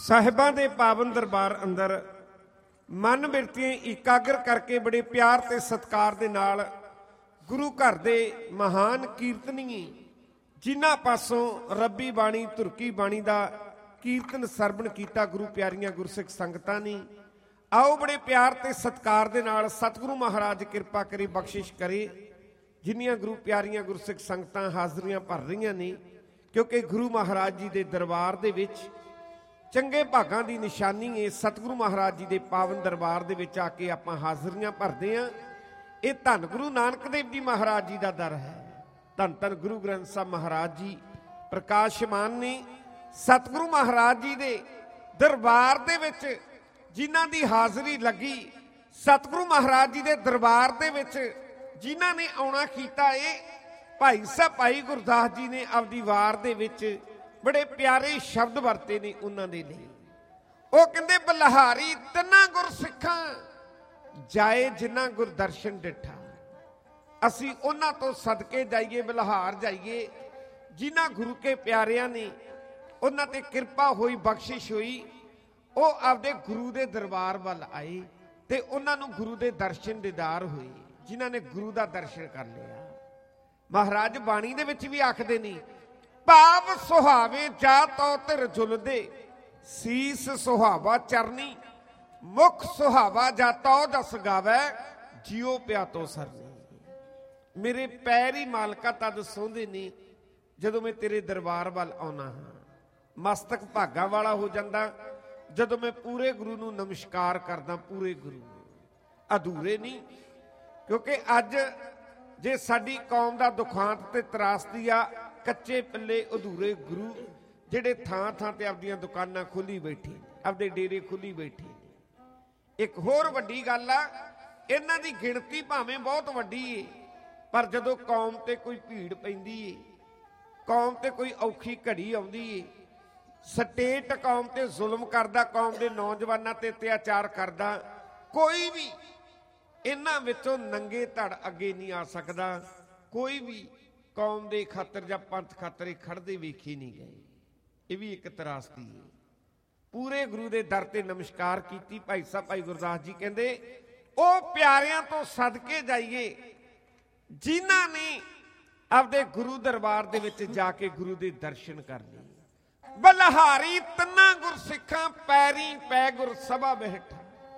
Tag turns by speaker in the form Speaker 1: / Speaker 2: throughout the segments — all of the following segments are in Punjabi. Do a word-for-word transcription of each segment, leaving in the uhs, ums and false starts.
Speaker 1: ਸਾਹਿਬਾਂ ਦੇ ਪਾਵਨ ਦਰਬਾਰ ਅੰਦਰ ਮਨ ਬਿਰਤੀਆਂ ਇਕਾਗਰ ਕਰਕੇ ਬੜੇ ਪਿਆਰ ਤੇ ਸਤਿਕਾਰ ਦੇ ਨਾਲ ਗੁਰੂ ਘਰ ਦੇ ਮਹਾਨ ਕੀਰਤਨੀਏ ਜਿਨ੍ਹਾਂ ਪਾਸੋਂ ਰੱਬੀ ਬਾਣੀ ਧੁਰਕੀ ਬਾਣੀ ਦਾ ਕੀਰਤਨ ਸਰਵਣ ਕੀਤਾ ਗੁਰੂ ਪਿਆਰੀਆਂ ਗੁਰਸਿੱਖ ਸੰਗਤਾਂ ਨੇ। ਆਓ ਬੜੇ ਪਿਆਰ ਤੇ ਸਤਿਕਾਰ ਦੇ ਨਾਲ ਸਤਿਗੁਰੂ ਮਹਾਰਾਜ ਕਿਰਪਾ ਕਰੇ, ਬਖਸ਼ਿਸ਼ ਕਰੇ। ਜਿੰਨੀਆਂ ਗੁਰੂ ਪਿਆਰੀਆਂ ਗੁਰਸਿੱਖ ਸੰਗਤਾਂ ਹਾਜ਼ਰੀਆਂ ਭਰ ਰਹੀਆਂ ਨੇ, ਕਿਉਂਕਿ ਗੁਰੂ ਮਹਾਰਾਜ ਜੀ ਦੇ ਦਰਬਾਰ ਦੇ ਵਿੱਚ ਚੰਗੇ ਭਾਗਾਂ ਦੀ ਨਿਸ਼ਾਨੀ ਹੈ। ਸਤਿਗੁਰੂ ਮਹਾਰਾਜ ਜੀ ਦੇ ਪਾਵਨ ਦਰਬਾਰ ਦੇ ਵਿੱਚ ਆ ਕੇ ਆਪਾਂ ਹਾਜ਼ਰੀਆਂ ਭਰਦੇ ਹਾਂ। ਇਹ ਧੰਨ ਗੁਰੂ ਨਾਨਕ ਦੇਵ ਜੀ ਮਹਾਰਾਜ ਜੀ ਦਾ ਦਰ ਹੈ। ਧੰਨ ਧੰਨ ਗੁਰੂ ਗ੍ਰੰਥ ਸਾਹਿਬ ਮਹਾਰਾਜ ਜੀ ਪ੍ਰਕਾਸ਼ਮਾਨ ਨੇ। ਸਤਿਗੁਰੂ ਮਹਾਰਾਜ ਜੀ ਦੇ ਦਰਬਾਰ ਦੇ ਵਿੱਚ ਜਿਨ੍ਹਾਂ ਦੀ ਹਾਜ਼ਰੀ ਲੱਗੀ, ਸਤਿਗੁਰੂ ਮਹਾਰਾਜ ਜੀ ਦੇ ਦਰਬਾਰ ਦੇ ਵਿੱਚ ਜਿਨ੍ਹਾਂ ਨੇ ਆਉਣਾ ਕੀਤਾ, ਇਹ ਭਾਈ ਸਾਹਿਬ ਭਾਈ ਗੁਰਦਾਸ ਜੀ ਨੇ ਆਪਦੀ ਵਾਰ ਦੇ ਵਿੱਚ ਬੜੇ ਪਿਆਰੇ ਸ਼ਬਦ ਵਰਤੇ ਨੇ ਉਹਨਾਂ ਦੇ ਲਈ। ਉਹ ਕਹਿੰਦੇ ਬਲਿਹਾਰੀ ਤਿੰਨਾਂ ਗੁਰ ਸਿੱਖਾਂ ਜਾਏ ਜਿਨ੍ਹਾਂ ਗੁਰ ਦਰਸ਼ਨ ਡਿਠਾ। ਅਸੀਂ ਉਹਨਾਂ ਤੋਂ ਸਦਕੇ ਜਾਈਏ, ਬਲਿਹਾਰ ਜਾਈਏ ਜਿਨ੍ਹਾਂ ਗੁਰੂ ਕੇ ਪਿਆਰਿਆਂ ਨੇ ਉਹਨਾਂ ਤੇ ਕਿਰਪਾ ਹੋਈ, ਬਖਸ਼ਿਸ਼ ਹੋਈ। ਉਹ ਆਪਦੇ ਗੁਰੂ ਦੇ ਦਰਬਾਰ ਵੱਲ ਆਏ ਤੇ ਉਹਨਾਂ ਨੂੰ ਗੁਰੂ ਦੇ ਦਰਸ਼ਨ ਦੀਦਾਰ ਹੋਏ, ਜਿਨ੍ਹਾਂ ਨੇ ਗੁਰੂ ਦਾ ਦਰਸ਼ਨ ਕਰ ਲਿਆ। ਮਹਾਰਾਜ ਬਾਣੀ ਦੇ ਵਿੱਚ ਵੀ ਆਖਦੇ ਨੇ, ਭਾਵ ਸੁਹਾਵੇ ਜਾ ਤੋ ਧਿਰ ਝੁਲਦੇ, ਸੀਸ ਸੁਹਾਵਾ ਚਰਨੀ, ਮੁਖ ਸੁਹਾਵਾ ਜਾ ਤੋ ਜਸ ਗਾਵੇ, ਜਿਉ ਪਿਆ ਤੋ ਸਰਨੀ। ਮੇਰੇ ਪੈਰ ਹੀ ਮਾਲਕਾ ਤਦ ਸੋਹੰਦੇ ਨੇ ਜਦੋਂ ਮੈਂ ਤੇਰੇ ਦਰਬਾਰ ਵੱਲ ਆਉਣਾ ਹਾਂ। ਮਸਤਕ ਭਾਗਾ ਵਾਲਾ ਹੋ ਜਾਂਦਾ ਜਦੋਂ ਮੈਂ ਪੂਰੇ ਗੁਰੂ ਨੂੰ ਨਮਸਕਾਰ ਕਰਦਾ, ਪੂਰੇ ਗੁਰੂ ਨੂੰ, ਅਧੂਰੇ ਨਹੀਂ। ਕਿਉਂਕਿ ਅੱਜ ਜੇ ਸਾਡੀ ਕੌਮ ਦਾ ਦੁਖਾਂਤ ਤੇ ਤਰਾਸਦੀ ਆ, ਕੱਚੇ ਪੱਲੇ ਅਧੂਰੇ ਗੁਰੂ ਜਿਹੜੇ ਥਾਂ ਥਾਂ ਤੇ ਆਪਦੀਆਂ ਦੁਕਾਨਾਂ ਖੋਲੀ ਬੈਠੇ, ਆਪਦੇ ਡੇਰੇ ਖੋਲੀ ਬੈਠੇ। ਇੱਕ ਹੋਰ ਵੱਡੀ ਗੱਲ ਆ, ਇਹਨਾਂ ਦੀ ਗਿਣਤੀ ਭਾਵੇਂ ਬਹੁਤ ਵੱਡੀ ਏ, ਪਰ ਜਦੋਂ ਕੌਮ ਤੇ ਕੋਈ ਭੀੜ ਪੈਂਦੀ ਏ, ਕੌਮ ਤੇ ਕੋਈ ਔਖੀ ਘੜੀ ਆਉਂਦੀ ਏ, ਸਟੇਟ ਕੌਮ ਤੇ ਜ਼ੁਲਮ ਕਰਦਾ, ਕੌਮ ਦੇ ਨੌਜਵਾਨਾਂ ਤੇ ਅਤਿਆਚਾਰ ਕਰਦਾ, ਕੋਈ ਵੀ ਇਹਨਾਂ ਵਿੱਚੋਂ ਨੰਗੇ ਧੜ ਅੱਗੇ ਨਹੀਂ ਆ ਸਕਦਾ। ਕੋਈ ਵੀ ਕੌਮ ਦੇ ਖਾਤਰ ਜਾਂ ਪੰਥ ਖਾਤਰ ਖੜਦੇ ਵੇਖੇ ਨਹੀਂ ਗਏ। ਇਹ ਵੀ ਇੱਕ ਤਰਾਸਦੀ ਹੈ। ਪੂਰੇ ਗੁਰੂ ਦੇ ਦਰ ਤੇ ਨਮਸਕਾਰ ਕੀਤੀ। ਭਾਈ ਸਾਹਿਬ ਭਾਈ ਗੁਰਦਾਸ ਜੀ ਕਹਿੰਦੇ, ਉਹ ਪਿਆਰਿਆਂ ਤੋਂ ਸਦਕੇ ਜਾਈਏ ਜਿਨ੍ਹਾਂ ਨੇ ਆਪਦੇ ਗੁਰੂ ਦਰਬਾਰ ਦੇ ਵਿੱਚ ਜਾ ਕੇ ਗੁਰੂ ਦੇ ਦਰਸ਼ਨ ਕਰ ਲਏ। ਬਲਿਹਾਰੀ ਤਿੰਨਾਂ ਗੁਰ ਸਿੱਖਾਂ ਪੈਰੀ ਪੈ ਗੁਰ ਸਭਾ ਬੈਠਾ।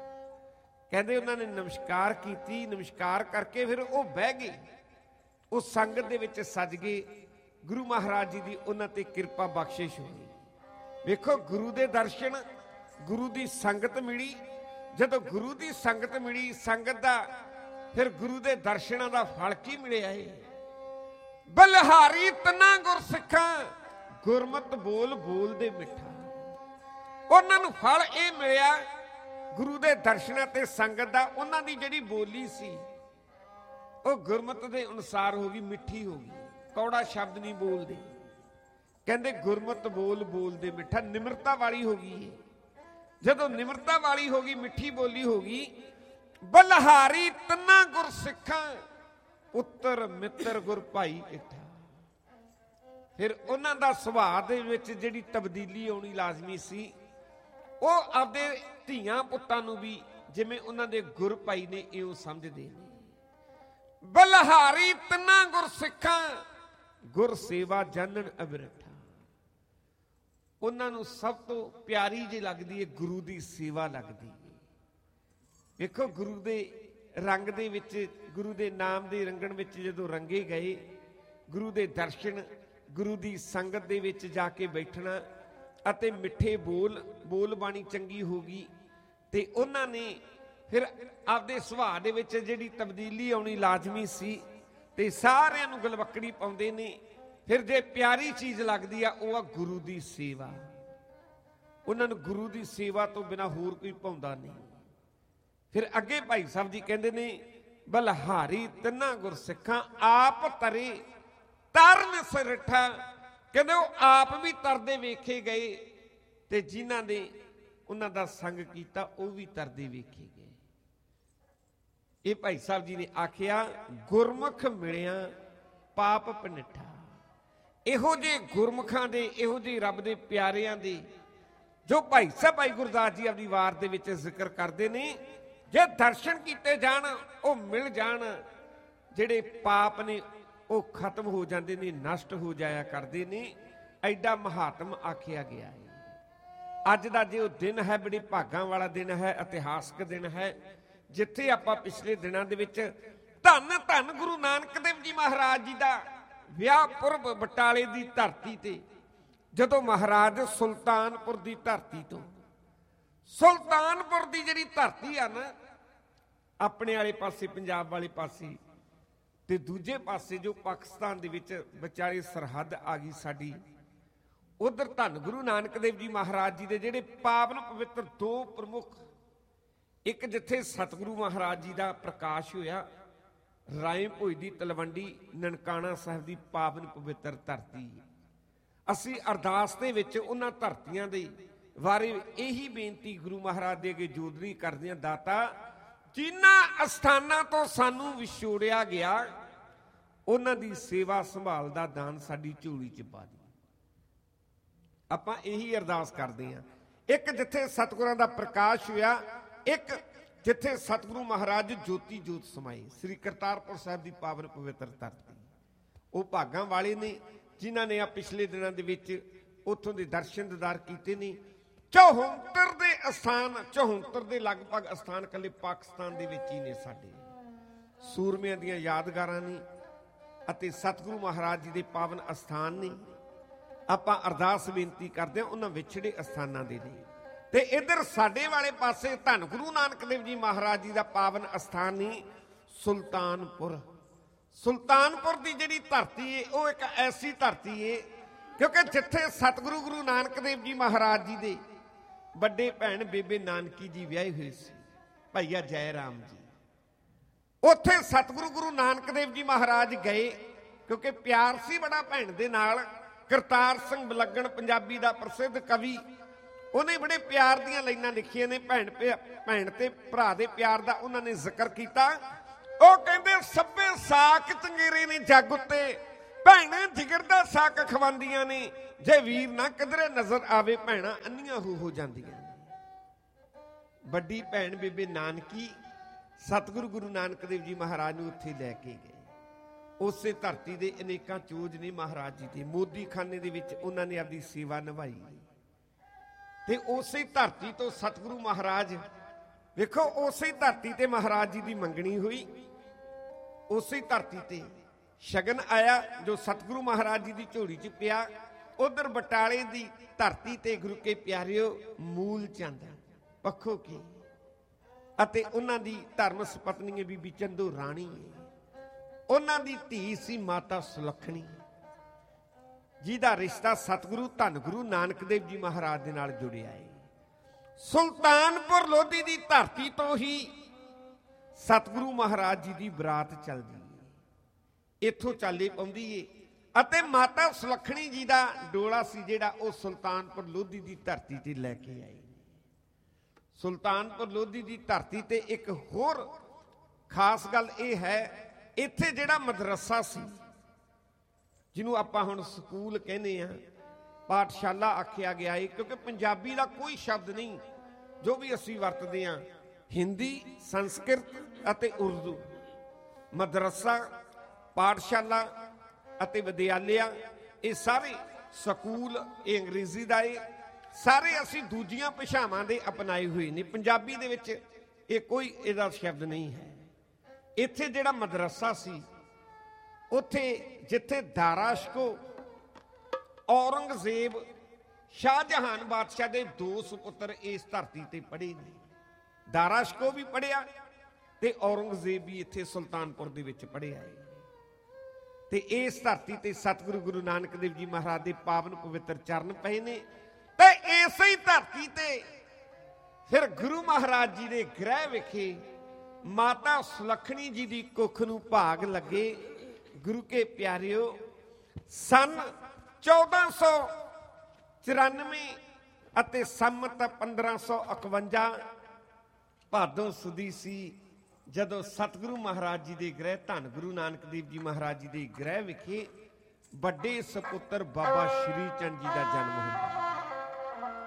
Speaker 1: ਕਹਿੰਦੇ ਉਹਨਾਂ ਨੇ ਨਮਸਕਾਰ ਕੀਤੀ, ਨਮਸਕਾਰ ਕਰਕੇ ਫਿਰ ਉਹ ਬਹਿ ਗਏ, ਉਹ ਸੰਗਤ ਦੇ ਵਿੱਚ ਸੱਜ ਗਏ। ਗੁਰੂ ਮਹਾਰਾਜ ਜੀ ਦੀ ਉਹਨਾਂ ਤੇ ਕਿਰਪਾ ਬਖਸ਼ਿਸ਼ ਹੋਈ। ਵੇਖੋ ਗੁਰੂ ਦੇ ਦਰਸ਼ਨ, ਗੁਰੂ ਦੀ ਸੰਗਤ ਮਿਲੀ। ਜਦੋਂ ਗੁਰੂ ਦੀ ਸੰਗਤ ਮਿਲੀ, ਸੰਗਤ ਦਾ ਫਿਰ ਗੁਰੂ ਦੇ ਦਰਸ਼ਨਾਂ ਦਾ ਫਲ ਕੀ ਮਿਲਿਆ ਏ? ਬਲਿਹਾਰੀ ਤਿੰਨਾਂ ਗੁਰ ਸਿੱਖਾਂ ਗੁਰਮਤਿ ਬੋਲ ਬੋਲਦੇ ਮਿੱਠਾ। ਉਹਨਾਂ ਨੂੰ ਫਲ ਇਹ ਮਿਲਿਆ ਗੁਰੂ ਦੇ ਦਰਸ਼ਨਾਂ ਤੇ ਸੰਗਤ ਦਾ। ਉਹਨਾਂ ਦੀ ਜਿਹੜੀ ਬੋਲੀ ਸੀ ਉਹ ਗੁਰਮਤਿ ਦੇ ਅਨੁਸਾਰ ਹੋ ਗਈ, ਮਿੱਠੀ ਹੋ ਗਈ, ਕੌੜਾ ਸ਼ਬਦ ਨਹੀਂ ਬੋਲਦੇ। ਕਹਿੰਦੇ ਗੁਰਮਤਿ ਬੋਲ ਬੋਲਦੇ ਮਿੱਠਾ, ਨਿਮਰਤਾ ਵਾਲੀ ਹੋ ਗਈ। ਜਦੋਂ ਨਿਮਰਤਾ ਵਾਲੀ ਹੋ ਗਈ, ਮਿੱਠੀ ਬੋਲੀ ਹੋ ਗਈ, ਬਲਿਹਾਰੀ ਤਿੰਨਾਂ ਗੁਰ ਸਿੱਖਾਂ ਪੁੱਤਰ ਮਿੱਤਰ ਗੁਰ ਭਾਈ ਇਠਾ। ਫਿਰ ਉਹਨਾਂ ਦਾ ਸੁਭਾਅ ਦੇ ਵਿੱਚ ਜਿਹੜੀ ਤਬਦੀਲੀ ਆਉਣੀ ਲਾਜ਼ਮੀ ਸੀ, ਉਹ ਆਪਦੇ ਧੀਆਂ ਪੁੱਤਾਂ ਨੂੰ ਵੀ ਜਿਵੇਂ ਉਹਨਾਂ ਦੇ ਗੁਰ ਭਾਈ ਨੇ ਇਉਂ ਸਮਝਦੇ ਨੇ। ਬਲਿਹਾਰੀ ਤਿੰਨਾਂ ਗੁਰ ਸਿੱਖਾਂ ਗੁਰ ਸੇਵਾ ਜਾਣਨ ਅਬਿਰਠਾ। ਉਹਨਾਂ ਨੂੰ ਸਭ ਤੋਂ ਪਿਆਰੀ ਜੇ ਲੱਗਦੀ ਹੈ ਗੁਰੂ ਦੀ ਸੇਵਾ ਲੱਗਦੀ ਹੈ। ਵੇਖੋ ਗੁਰੂ ਦੇ ਰੰਗ ਦੇ ਵਿੱਚ, ਗੁਰੂ ਦੇ ਨਾਮ ਦੇ ਰੰਗਣ ਵਿੱਚ ਜਦੋਂ ਰੰਗੇ ਗਏ, ਗੁਰੂ ਦੇ ਦਰਸ਼ਨ, ਗੁਰੂ ਦੀ ਸੰਗਤ ਦੇ ਵਿੱਚ ਜਾ ਕੇ ਬੈਠਣਾ ਅਤੇ ਮਿੱਠੇ ਬੋਲ, ਬੋਲ ਬਾਣੀ ਚੰਗੀ ਹੋ ਗਈ। ਤੇ ਉਹਨਾਂ ਨੇ ਫਿਰ ਆਪਦੇ ਸੁਭਾਅ ਦੇ ਵਿੱਚ ਜਿਹੜੀ ਤਬਦੀਲੀ ਆਉਣੀ ਲਾਜ਼ਮੀ ਸੀ, ਤੇ ਸਾਰਿਆਂ ਨੂੰ ਗਲਵੱਕੜੀ ਪਾਉਂਦੇ ਨੇ। ਫਿਰ ਜੇ ਪਿਆਰੀ ਚੀਜ਼ ਲੱਗਦੀ ਆ, ਉਹ ਆ ਗੁਰੂ ਦੀ ਸੇਵਾ। ਉਹਨਾਂ ਨੂੰ ਗੁਰੂ ਦੀ ਸੇਵਾ ਤੋਂ ਬਿਨਾਂ ਹੋਰ ਕੋਈ ਪਾਉਂਦਾ ਨਹੀਂ। ਫਿਰ ਅੱਗੇ ਭਾਈ ਸਾਹਿਬ ਜੀ ਕਹਿੰਦੇ ਨੇ, ਬਲਿਹਾਰੀ ਤਿੰਨਾਂ ਗੁਰ ਸਿੱਖਾਂ ਆਪ ਤਰੇ ਤਰਨ ਸਿਰਠਾ। ਕਹਿੰਦੇ ਉਹ ਆਪ ਵੀ ਤਰਦੇ ਵੇਖੇ ਗਏ ਤੇ ਜਿਨ੍ਹਾਂ ਨੇ ਉਹਨਾਂ ਦਾ ਸੰਗ ਕੀਤਾ ਉਹ ਵੀ ਤਰਦੇ ਵੇਖੇ ਗਏ। ਇਹ ਭਾਈ ਸਾਹਿਬ ਜੀ ਨੇ ਆਖਿਆ, ਗੁਰਮੁਖ ਮਿਲਿਆ ਪਾਪ ਪਨਿਠਾ। ਇਹੋ ਜਿਹੇ ਗੁਰਮੁਖਾਂ ਦੇ, ਇਹੋ ਜਿਹੇ ਰੱਬ ਦੇ ਪਿਆਰਿਆਂ ਦੇ ਜੋ ਭਾਈ ਸਾਹਿਬ ਭਾਈ ਗੁਰਦਾਸ ਜੀ ਆਪਣੀ ਵਾਰ ਦੇ ਵਿੱਚ ਜ਼ਿਕਰ ਕਰਦੇ ਨੇ, ਜੇ ਦਰਸ਼ਨ ਕੀਤੇ ਜਾਣ ਉਹ ਮਿਲ ਜਾਣ, ਜਿਹੜੇ ਪਾਪ ਨੇ ਉਹ ਖਤਮ ਹੋ ਜਾਂਦੇ ਨੇ, ਨਸ਼ਟ ਹੋ ਜਾਇਆ ਕਰਦੇ ਨੇ। ਐਡਾ ਮਹਾਤਮ ਆਖਿਆ ਗਿਆ ਹੈ। ਅੱਜ ਦਾ ਜੇ ਉਹ ਦਿਨ ਹੈ, ਬੜੇ ਭਾਗਾਂ ਵਾਲਾ ਦਿਨ ਹੈ, ਇਤਿਹਾਸਕ ਦਿਨ ਹੈ, ਜਿੱਥੇ ਆਪਾਂ ਪਿਛਲੇ ਦਿਨਾਂ ਦੇ ਵਿੱਚ ਧੰਨ ਧੰਨ ਗੁਰੂ ਨਾਨਕ ਦੇਵ ਜੀ ਮਹਾਰਾਜ ਜੀ ਦਾ ਵਿਆਹ ਪੁਰਬ ਬਟਾਲੇ ਦੀ ਧਰਤੀ ਤੇ, ਜਦੋਂ ਮਹਾਰਾਜ ਸੁਲਤਾਨਪੁਰ ਦੀ ਧਰਤੀ ਤੋਂ, ਸੁਲਤਾਨਪੁਰ ਦੀ ਜਿਹੜੀ ਧਰਤੀ ਆ ਨਾ, ਆਪਣੇ ਵਾਲੇ ਪਾਸੇ ਪੰਜਾਬ ਵਾਲੇ ਪਾਸੇ ਤੇ ਦੂਜੇ ਪਾਸੇ ਜੋ ਪਾਕਿਸਤਾਨ ਦੇ ਵਿੱਚ ਵਿਚਾਲੇ ਸਰਹੱਦ ਆ ਗਈ ਸਾਡੀ, ਉਧਰ ਧੰਨ ਗੁਰੂ ਨਾਨਕ ਦੇਵ ਜੀ ਮਹਾਰਾਜ ਜੀ ਦੇ ਜਿਹੜੇ ਪਾਵਨ ਪਵਿੱਤਰ ਦੋ ਪ੍ਰਮੁੱਖ, ਇੱਕ ਜਿੱਥੇ ਸਤਿਗੁਰੂ ਮਹਾਰਾਜ ਜੀ ਦਾ ਪ੍ਰਕਾਸ਼ ਹੋਇਆ, ਰਾਏ ਭੋਈ ਦੀ ਤਲਵੰਡੀ ਨਨਕਾਣਾ ਸਾਹਿਬ ਦੀ ਪਾਵਨ ਪਵਿੱਤਰ ਧਰਤੀ। ਅਸੀਂ ਅਰਦਾਸ ਦੇ ਵਿੱਚ ਉਹਨਾਂ ਧਰਤੀਆਂ ਦੇ ਬਾਰੇ ਇਹੀ ਬੇਨਤੀ ਗੁਰੂ ਮਹਾਰਾਜ ਦੇ ਅੱਗੇ ਜੋਦਰੀ ਕਰਦੇ ਹਾਂ, ਦਾਤਾ ਜਿਨ੍ਹਾਂ ਅਸਥਾਨਾਂ ਤੋਂ ਸਾਨੂੰ ਵਿਛੋੜਿਆ ਗਿਆ, ਉਹਨਾਂ ਦੀ ਸੇਵਾ ਸੰਭਾਲ ਦਾ ਦਾਨ ਸਾਡੀ ਝੋਲੀ ਚ ਪਾ ਦੇ। ਆਪਾਂ ਇਹੀ ਅਰਦਾਸ ਕਰਦੇ ਹਾਂ। ਇੱਕ ਜਿੱਥੇ ਸਤਿਗੁਰਾਂ ਦਾ ਪ੍ਰਕਾਸ਼ ਹੋਇਆ, ਇੱਕ ਜਿੱਥੇ ਸਤਿਗੁਰੂ ਮਹਾਰਾਜ ਜੋਤੀ ਜੋਤ ਸਮਾਏ, ਸ੍ਰੀ ਕਰਤਾਰਪੁਰ ਸਾਹਿਬ ਦੀ ਪਾਵਨ ਪਵਿੱਤਰ ਧਰਤੀ। ਉਹ ਭਾਗਾਂ ਵਾਲੇ ਨੇ ਜਿਨ੍ਹਾਂ ਨੇ ਆ ਪਿਛਲੇ ਦਿਨਾਂ ਦੇ ਵਿੱਚ ਉੱਥੋਂ ਦੇ ਦਰਸ਼ਨ ਦੀਦਾਰ ਕੀਤੇ ਨੇ। ਚੌਹੱਤਰ ਦੇ ਅਸਥਾਨ, ਚੌਹੱਤਰ ਦੇ ਲਗਭਗ ਅਸਥਾਨ ਇਕੱਲੇ ਪਾਕਿਸਤਾਨ ਦੇ ਵਿੱਚ ਹੀ ਨੇ ਸਾਡੇ। ਸੂਰਮਿਆਂ ਦੀਆਂ ਯਾਦਗਾਰਾਂ ਨੇ ਅਤੇ ਸਤਿਗੁਰੂ ਮਹਾਰਾਜ ਜੀ ਦੇ ਪਾਵਨ ਅਸਥਾਨ ਨੇ। ਆਪਾਂ ਅਰਦਾਸ ਬੇਨਤੀ ਕਰਦੇ ਹਾਂ ਉਹਨਾਂ ਵਿਛੜੇ ਅਸਥਾਨਾਂ ਦੇ ਲਈ। ਤੇ ਇੱਧਰ ਸਾਡੇ ਵਾਲੇ ਪਾਸੇ ਧੰਨ ਗੁਰੂ ਨਾਨਕ ਦੇਵ ਜੀ ਮਹਾਰਾਜ ਜੀ ਦਾ ਪਾਵਨ ਅਸਥਾਨ ਨਹੀਂ, ਸੁਲਤਾਨਪੁਰ। ਸੁਲਤਾਨਪੁਰ ਦੀ ਜਿਹੜੀ ਧਰਤੀ ਹੈ ਉਹ ਇੱਕ ਐਸੀ ਧਰਤੀ ਹੈ, ਕਿਉਂਕਿ ਜਿੱਥੇ ਸਤਿਗੁਰੂ ਗੁਰੂ ਨਾਨਕ ਦੇਵ ਜੀ ਮਹਾਰਾਜ ਜੀ ਦੇ ਵੱਡੇ ਭੈਣ ਬੇਬੇ ਨਾਨਕੀ ਜੀ ਵਿਆਹੇ ਹੋਏ ਸੀ, ਭਈਆ ਜੈ ਰਾਮ ਜੀ, ਉੱਥੇ ਸਤਿਗੁਰੂ ਗੁਰੂ ਨਾਨਕ ਦੇਵ ਜੀ ਮਹਾਰਾਜ ਗਏ, ਕਿਉਂਕਿ ਪਿਆਰ ਸੀ ਬੜਾ ਭੈਣ ਦੇ ਨਾਲ। ਕਰਤਾਰ ਸਿੰਘ ਬਲੱਗਣ ਪੰਜਾਬੀ ਦਾ ਪ੍ਰਸਿੱਧ ਕਵੀ, ਉਹਨੇ ਬੜੇ ਪਿਆਰ ਦੀਆਂ ਲਾਈਨਾਂ ਲਿਖੀਆਂ ਨੇ, ਭੈਣ ਭੈਣ ਤੇ ਭਰਾ ਦੇ ਪਿਆਰ ਦਾ ਉਹਨਾਂ ਨੇ ਜ਼ਿਕਰ ਕੀਤਾ। ਉਹ ਕਹਿੰਦੇ ਸੱਭੇ ਸਾਕ ਚੰਗੇਰੇ ਨੇ ਜੱਗ ਉੱਤੇ, ਭੈਣਾਂ ਜਿਗਰ ਦਾ ਸਾਕ ਖਵਾਉਂਦੀਆਂ ਨੇ, ਜੇ ਵੀਰ ਨਾ ਕਿਧਰੇ ਨਜ਼ਰ ਆਵੇ ਭੈਣਾਂ ਅੰਨੀਆਂ ਹੋ ਹੋ ਜਾਂਦੀਆਂ ਨੇ। ਵੱਡੀ ਭੈਣ ਬੇਬੇ ਨਾਨਕੀ ਸਤਿਗੁਰੂ ਗੁਰੂ ਨਾਨਕ ਦੇਵ ਜੀ ਮਹਾਰਾਜ ਨੂੰ ਉੱਥੇ ਲੈ ਕੇ ਗਏ। ਉਸੇ ਧਰਤੀ ਦੇ ਅਨੇਕਾਂ ਚੋਜ ਨੇ ਮਹਾਰਾਜ ਜੀ ਦੇ। ਮੋਦੀ ਖਾਨੇ ਦੇ ਵਿੱਚ ਉਹਨਾਂ ਨੇ ਆਪਣੀ ਸੇਵਾ ਨਿਭਾਈ ਤੇ ਉਸੇ ਧਰਤੀ ਤੋਂ ਸਤਿਗੁਰੂ ਮਹਾਰਾਜ, ਵੇਖੋ ਉਸੇ ਧਰਤੀ ਤੇ ਮਹਾਰਾਜ ਜੀ ਦੀ ਮੰਗਣੀ ਹੋਈ, ਉਸੇ ਧਰਤੀ ਤੇ ਸ਼ਗਨ ਆਇਆ ਜੋ ਸਤਿਗੁਰੂ ਮਹਾਰਾਜ ਜੀ ਦੀ ਝੋਲੀ 'ਚ ਪਿਆ। ਉਧਰ ਬਟਾਲੇ ਦੀ ਧਰਤੀ ਤੇ ਗੁਰੂ ਕੇ ਪਿਆਰਿਓ ਮੂਲ ਚੰਦ ਪੱਖੋ ਕੀ ਅਤੇ ਉਹਨਾਂ ਦੀ ਧਰਮ ਸਪਤਨੀ ਹੈ ਬੀਬੀ ਚੰਦੋ ਰਾਣੀ, ਉਹਨਾਂ ਦੀ ਧੀ ਸੀ ਮਾਤਾ ਸੁਲੱਖਣੀ, ਜਿਹਦਾ ਰਿਸ਼ਤਾ ਸਤਿਗੁਰੂ ਧੰਨ ਗੁਰੂ ਨਾਨਕ ਦੇਵ ਜੀ ਮਹਾਰਾਜ ਦੇ ਨਾਲ ਜੁੜਿਆ ਹੈ। ਸੁਲਤਾਨਪੁਰ ਲੋਧੀ ਦੀ ਧਰਤੀ ਤੋਂ ਹੀ ਸਤਿਗੁਰੂ ਮਹਾਰਾਜ ਜੀ ਦੀ ਬਰਾਤ ਚੱਲਦੀ ਹੈ, ਇੱਥੋਂ ਚਾਲੇ ਪਾਉਂਦੀ ਏ ਅਤੇ ਮਾਤਾ ਸੁਲੱਖਣੀ ਜੀ ਦਾ ਡੋਲਾ ਸੀ ਜਿਹੜਾ ਉਹ ਸੁਲਤਾਨਪੁਰ ਲੋਧੀ ਦੀ ਧਰਤੀ ਤੇ ਲੈ ਕੇ ਆਏ। ਸੁਲਤਾਨਪੁਰ ਲੋਧੀ ਦੀ ਧਰਤੀ ਤੇ ਇੱਕ ਹੋਰ ਖਾਸ ਗੱਲ ਇਹ ਹੈ, ਇੱਥੇ ਜਿਹੜਾ ਮਦਰਸਾ ਸੀ, ਜਿਹਨੂੰ ਆਪਾਂ ਹੁਣ ਸਕੂਲ ਕਹਿੰਦੇ ਆ, ਪਾਠਸ਼ਾਲਾ ਆਖਿਆ ਗਿਆ ਹੈ, ਕਿਉਂਕਿ ਪੰਜਾਬੀ ਦਾ ਕੋਈ ਸ਼ਬਦ ਨਹੀਂ ਜੋ ਵੀ ਅਸੀਂ ਵਰਤਦੇ ਹਾਂ, ਹਿੰਦੀ, ਸੰਸਕ੍ਰਿਤ ਅਤੇ ਉਰਦੂ। ਮਦਰਸਾ, ਪਾਠਸ਼ਾਲਾ ਅਤੇ ਵਿਦਿਆਲਿਆ, ਇਹ ਸਾਰੇ ਸਕੂਲ, ਇਹ ਅੰਗਰੇਜ਼ੀ ਦਾ ਏ। ਸਾਰੇ ਅਸੀਂ ਦੂਜੀਆਂ ਭਾਸ਼ਾਵਾਂ ਦੇ ਅਪਣਾਏ ਹੋਏ ਨੇ, ਪੰਜਾਬੀ ਦੇ ਵਿੱਚ ਇਹ ਕੋਈ ਇਹਦਾ ਸ਼ਬਦ ਨਹੀਂ ਹੈ। ਇੱਥੇ ਜਿਹੜਾ ਮਦਰਸਾ ਸੀ, ਉੱਥੇ ਜਿੱਥੇ ਦਾਰਾਸ਼ਕੋ ਔਰੰਗਜ਼ੇਬ ਸ਼ਾਹਜਹਾਨ ਬਾਦਸ਼ਾਹ ਦੇ ਦੋ ਸੁਪੁੱਤਰ ਇਸ ਧਰਤੀ ਤੇ ਪੜ੍ਹੇ ਨੇ। ਦਾਰਾਸ਼ਕੋ ਵੀ ਪੜ੍ਹਿਆ ਤੇ ਔਰੰਗਜ਼ੇਬ ਵੀ ਇੱਥੇ ਸੁਲਤਾਨਪੁਰ ਦੇ ਵਿੱਚ ਪੜ੍ਹਿਆ ਹੈ। ਤੇ ਇਸ ਧਰਤੀ ਤੇ ਸਤਿਗੁਰੂ ਗੁਰੂ ਨਾਨਕ ਦੇਵ ਜੀ ਮਹਾਰਾਜ ਦੇ ਪਾਵਨ ਪਵਿੱਤਰ ਚਰਨ ਪਏ ਨੇ। ਤੇ ਇਸੇ ਧਰਤੀ ਤੇ ਫਿਰ ਗੁਰੂ ਮਹਾਰਾਜ ਜੀ ਦੇ ਗ੍ਰਹਿ ਵਿਖੇ ਮਾਤਾ ਸੁਲੱਖਣੀ ਜੀ ਦੀ ਕੁੱਖ ਨੂੰ ਭਾਗ ਲੱਗੇ। ਗੁਰੂ ਕੇ ਪਿਆਰਿਓ, ਸਨ ਚੌਦਾਂ ਸੌ ਚੁਰਾਨਵੇਂ ਅਤੇ ਸੰਮਤ ਪੰਦਰਾਂ ਸੌ ਇਕਵੰਜਾ ਭਾਦੋਂ ਸੁਦੀ ਸੀ, ਜਦੋਂ ਸਤਿਗੁਰੂ ਮਹਾਰਾਜ ਜੀ ਦੇ ਗ੍ਰਹਿ ਧੰਨ ਗੁਰੂ ਨਾਨਕ ਦੇਵ ਜੀ ਮਹਾਰਾਜ ਜੀ ਦੇ ਗ੍ਰਹਿ ਵਿਖੇ ਵੱਡੇ ਸਪੁੱਤਰ ਬਾਬਾ ਸ਼੍ਰੀ ਚੰਦ ਜੀ ਦਾ ਜਨਮ ਹੁੰਦਾ।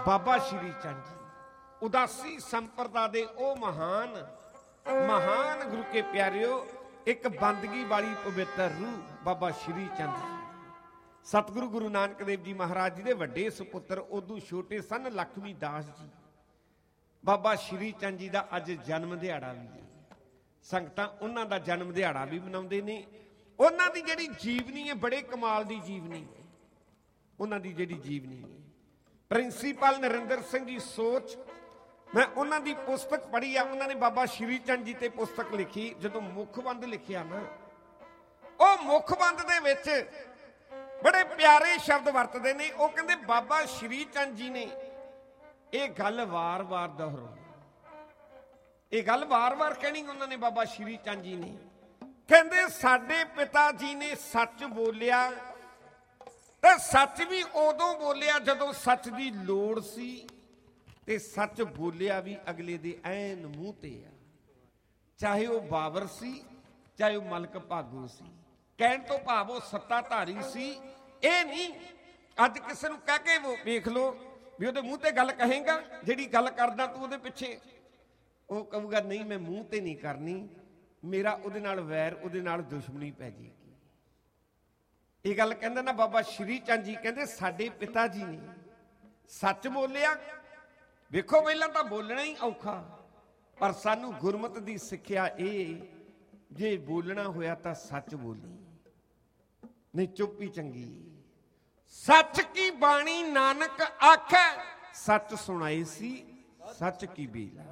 Speaker 1: ਬਾਬਾ ਸ਼੍ਰੀ ਚੰਦ ਜੀ ਉਦਾਸੀ ਸੰਪਰਦਾ ਦੇ ਉਹ ਮਹਾਨ ਮਹਾਨ ਗੁਰੂ ਕੇ ਪਿਆਰਿਓ, ਇੱਕ ਬੰਦਗੀ ਵਾਲੀ ਪਵਿੱਤਰ ਰੂਹ ਬਾਬਾ ਸ਼੍ਰੀ ਚੰਦ ਜੀ। ਸਤਿਗੁਰੂ ਗੁਰੂ ਨਾਨਕ ਦੇਵ ਜੀ ਮਹਾਰਾਜ ਜੀ ਦੇ ਵੱਡੇ ਸੁਪੁੱਤਰ ਉਦੋਂ ਛੋਟੇ ਸਨ ਲਖਮੀ ਦਾਸ ਜੀ। ਬਾਬਾ ਸ਼੍ਰੀ ਚੰਦ ਜੀ ਦਾ ਅੱਜ ਜਨਮ ਦਿਹਾੜਾ ਵੀ ਹੈ। ਸੰਗਤਾਂ ਉਹਨਾਂ ਦਾ ਜਨਮ ਦਿਹਾੜਾ ਵੀ ਮਨਾਉਂਦੇ ਨੇ। ਉਹਨਾਂ ਦੀ ਜਿਹੜੀ ਜੀਵਨੀ ਹੈ ਬੜੇ ਕਮਾਲ ਦੀ ਜੀਵਨੀ ਹੈ। ਉਹਨਾਂ ਦੀ ਜਿਹੜੀ ਜੀਵਨੀ ਹੈ, ਪ੍ਰਿੰਸੀਪਲ ਨਰਿੰਦਰ ਸਿੰਘ ਜੀ ਸੋਚ, ਮੈਂ ਉਹਨਾਂ ਦੀ ਪੁਸਤਕ ਪੜ੍ਹੀ ਆ। ਉਹਨਾਂ ਨੇ ਬਾਬਾ ਸ਼੍ਰੀ ਚੰਦ ਜੀ ਤੇ ਪੁਸਤਕ ਲਿਖੀ। ਜਦੋਂ ਮੁੱਖਬੰਦ ਲਿਖਿਆ ਨਾ, ਉਹ ਮੁੱਖਬੰਦ ਦੇ ਵਿੱਚ ਬੜੇ ਪਿਆਰੇ ਸ਼ਬਦ ਵਰਤਦੇ ਨੇ। ਉਹ ਕਹਿੰਦੇ ਬਾਬਾ ਸ਼੍ਰੀ ਚੰਦ ਜੀ ਨੇ ਇਹ ਗੱਲ ਵਾਰ-ਵਾਰ ਦੁਹਰਾਈ, ਇਹ ਗੱਲ ਵਾਰ-ਵਾਰ ਕਹਿਣੀ ਉਹਨਾਂ ਨੇ। ਬਾਬਾ ਸ਼੍ਰੀ ਚੰਦ ਜੀ ਨੇ ਕਹਿੰਦੇ ਸਾਡੇ ਪਿਤਾ ਜੀ ਨੇ ਸੱਚ ਬੋਲਿਆ, ਤੇ ਸੱਚ ਵੀ ਉਦੋਂ ਬੋਲਿਆ ਜਦੋਂ ਸੱਚ ਦੀ ਲੋੜ ਸੀ, ਤੇ ਸੱਚ ਬੋਲਿਆ ਵੀ ਅਗਲੇ ਦੇ ਐਨ ਮੂੰਹ ਤੇ ਆ। ਚਾਹੇ ਉਹ ਬਾਬਰ ਸੀ, ਚਾਹੇ ਉਹ ਮਲਕ ਭਾਗੋ ਸੀ। ਕਹਿਣ ਤੋਂ ਭਾਵ ਉਹ ਸੱਤਾਧਾਰੀ ਸੀ। ਇਹ ਨਹੀਂ ਅੱਜ ਕਿਸੇ ਨੂੰ ਕਹਿ ਕੇ ਉਹ ਵੇਖ ਲਓ ਵੀ ਉਹਦੇ ਮੂੰਹ ਤੇ ਗੱਲ ਕਹੇਗਾ, ਜਿਹੜੀ ਗੱਲ ਕਰਦਾ ਤੂੰ ਉਹਦੇ ਪਿੱਛੇ, ਉਹ ਕਹੂਗਾ ਨਹੀਂ ਮੈਂ ਮੂੰਹ ਤੇ ਨਹੀਂ ਕਰਨੀ, ਮੇਰਾ ਉਹਦੇ ਨਾਲ ਵੈਰ, ਉਹਦੇ ਨਾਲ ਦੁਸ਼ਮਣੀ ਪੈ ਜਾਏਗੀ। ਇਹ ਗੱਲ ਕਹਿੰਦਾ ਨਾ ਬਾਬਾ ਸ਼੍ਰੀ ਚੰਦ ਜੀ, ਕਹਿੰਦੇ ਸਾਡੇ ਪਿਤਾ ਜੀ ਨੇ ਸੱਚ ਬੋਲਿਆ। ਵੇਖੋ ਪਹਿਲਾਂ ਤਾਂ ਬੋਲਣਾ ਹੀ ਔਖਾ, ਪਰ ਸਾਨੂੰ ਗੁਰਮਤਿ ਦੀ ਸਿੱਖਿਆ ਇਹ, ਜੇ ਬੋਲਣਾ ਹੋਇਆ ਤਾਂ ਸੱਚ ਬੋਲੀ, ਨਹੀਂ ਚੁੱਪ ਹੀ ਚੰਗੀ। ਸੱਚ ਕੀ ਬਾਣੀ ਨਾਨਕ ਆਖੈ, ਸੱਚ ਸੁਣਾਈ ਸੀ ਸੱਚ ਕੀ ਬੇਲਾ।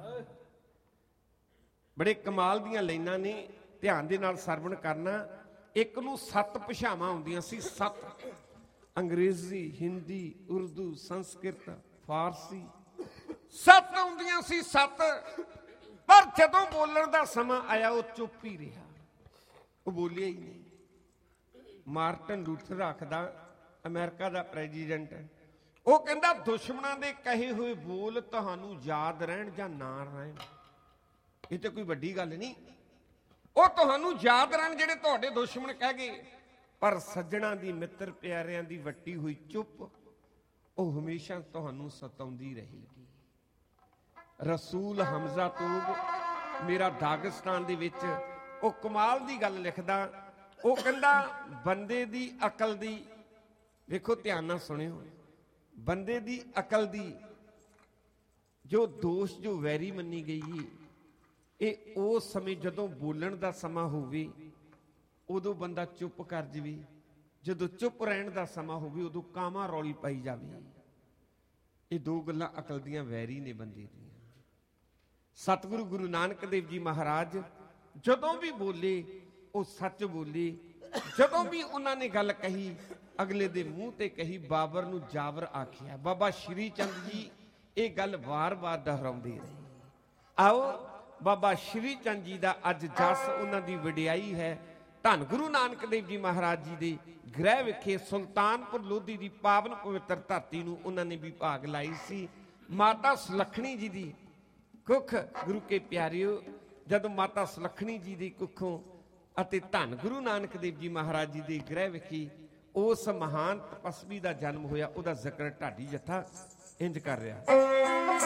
Speaker 1: ਬੜੇ ਕਮਾਲ ਦੀਆਂ ਲਾਈਨਾਂ ਨੇ, ਧਿਆਨ ਦੇ ਨਾਲ ਸਰਵਣ ਕਰਨਾ। ਇੱਕ ਨੂੰ ਸੱਤ ਭਾਸ਼ਾਵਾਂ ਆਉਂਦੀਆਂ ਸੀ, ਸੱਤ, ਅੰਗਰੇਜ਼ੀ, ਹਿੰਦੀ, ਉਰਦੂ, ਸੰਸਕ੍ਰਿਤ, ਫਾਰਸੀ, ਸੱਤ ਆਉਂਦੀਆਂ ਸੀ ਸੱਤ। ਪਰ ਜਦੋਂ ਬੋਲਣ ਦਾ ਸਮਾਂ ਆਇਆ ਉਹ ਚੁੱਪ ਹੀ ਰਿਹਾ, ਉਹ ਬੋਲਿਆ ਹੀ ਨਹੀਂ। ਮਾਰਟਨ ਲੂਥਰ ਆਖਦਾ, ਅਮਰੀਕਾ ਦਾ ਪ੍ਰੈਜ਼ੀਡੈਂਟ, ਉਹ ਕਹਿੰਦਾ ਦੁਸ਼ਮਣਾਂ ਦੇ ਕਹੇ ਹੋਏ ਬੋਲ ਤੁਹਾਨੂੰ ਯਾਦ ਰਹਿਣ ਜਾਂ ਨਾ ਰਹਿਣ, ਇਹ ਤੇ ਕੋਈ ਵੱਡੀ ਗੱਲ ਨਹੀਂ। ਉਹ ਤੁਹਾਨੂੰ ਯਾਦ ਰਹਿਣ ਜਿਹੜੇ ਤੁਹਾਡੇ ਦੁਸ਼ਮਣ ਕਹਿ ਗਏ, ਪਰ ਸੱਜਣਾ ਦੀ, ਮਿੱਤਰ ਪਿਆਰਿਆਂ ਦੀ ਵੱਟੀ ਹੋਈ ਚੁੱਪ ਉਹ ਹਮੇਸ਼ਾ ਤੁਹਾਨੂੰ ਸਤਾਉਂਦੀ ਰਹੇਗੀ। ਰਸੂਲ ਹਮਜ਼ਾ ਤੂਬ ਮੇਰਾ ਦਾਗਿਸਤਾਨ ਦੇ ਵਿੱਚ ਉਹ ਕਮਾਲ ਦੀ ਗੱਲ ਲਿਖਦਾ। ਉਹ ਕਹਿੰਦਾ ਬੰਦੇ ਦੀ ਅਕਲ ਦੀ, ਵੇਖੋ ਧਿਆਨ ਨਾਲ ਸੁਣਿਓ, ਬੰਦੇ ਦੀ ਅਕਲ ਦੀ ਜੋ ਦੋਸ਼, ਜੋ ਵੈਰੀ ਮੰਨੀ ਗਈ, ਇਹ ਉਸ ਸਮੇਂ ਜਦੋਂ ਬੋਲਣ ਦਾ ਸਮਾਂ ਹੋਵੇ ਉਦੋਂ ਬੰਦਾ ਚੁੱਪ ਕਰ ਜਾਵੇ, ਜਦੋਂ ਚੁੱਪ ਰਹਿਣ ਦਾ ਸਮਾਂ ਹੋਵੇ ਉਦੋਂ ਕਾਵਾਂ ਰੌਲੀ ਪਾਈ ਜਾਵੇ। ਇਹ ਦੋ ਗੱਲਾਂ ਅਕਲ ਦੀਆਂ ਵੈਰੀ ਨੇ ਬੰਦੇ ਦੀਆਂ। ਸਤਿਗੁਰੂ ਗੁਰੂ ਨਾਨਕ ਦੇਵ ਜੀ ਮਹਾਰਾਜ ਜਦੋਂ ਵੀ ਬੋਲੇ ਉਹ ਸੱਚ ਬੋਲੇ। ਜਦੋਂ ਵੀ ਉਹਨਾਂ ਨੇ ਗੱਲ ਕਹੀ ਅਗਲੇ ਦੇ ਮੂੰਹ ਤੇ ਕਹੀ। ਬਾਬਰ ਨੂੰ ਜਾਬਰ ਆਖਿਆ। ਬਾਬਾ ਸ਼੍ਰੀ ਚੰਦ ਜੀ ਇਹ ਗੱਲ ਵਾਰ-ਵਾਰ ਦੁਹਰਾਉਂਦੇ ਰਹੇ। ਆਓ ਬਾਬਾ ਸ਼੍ਰੀ ਚੰਦ ਜੀ ਦਾ ਅੱਜ ਜਸ, ਉਹਨਾਂ ਦੀ ਵਡਿਆਈ ਹੈ। ਧੰਨ ਗੁਰੂ ਨਾਨਕ ਦੇਵ ਜੀ ਮਹਾਰਾਜ ਜੀ ਦੇ ਗ੍ਰਹਿ ਵਿਖੇ ਸੁਲਤਾਨਪੁਰ ਲੋਧੀ ਦੀ ਪਾਵਨ ਪਵਿੱਤਰ ਧਰਤੀ ਨੂੰ ਉਹਨਾਂ ਨੇ ਵੀ ਭਾਗ ਲਾਈ ਸੀ। ਮਾਤਾ ਸੁਲੱਖਣੀ ਜੀ ਦੀ ਕੁੱਖ, ਗੁਰੂ ਕੇ ਪਿਆਰਿਓ, ਜਦੋਂ ਮਾਤਾ ਸੁਲੱਖਣੀ ਜੀ ਦੀ ਕੁੱਖੋਂ ਅਤੇ ਧੰਨ ਗੁਰੂ ਨਾਨਕ ਦੇਵ ਜੀ ਮਹਾਰਾਜ ਜੀ ਦੇ ਗ੍ਰਹਿ ਵਿਖੇ ਉਸ ਮਹਾਨ ਤਪਸਵੀ ਦਾ ਜਨਮ ਹੋਇਆ, ਉਹਦਾ ਜ਼ਿਕਰ ਢਾਡੀ ਜੱਥਾ ਇੰਜ ਕਰ ਰਿਹਾ।